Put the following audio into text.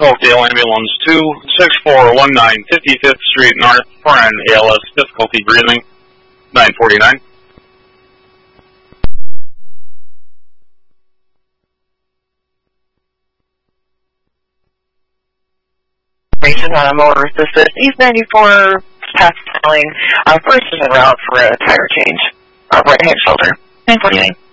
Oakdale Ambulance 26419 55th Street North for an ALS difficulty breathing 949. On a motor assisted East 94 past selling. First is en route for a tire change. Right hand shoulder. 949.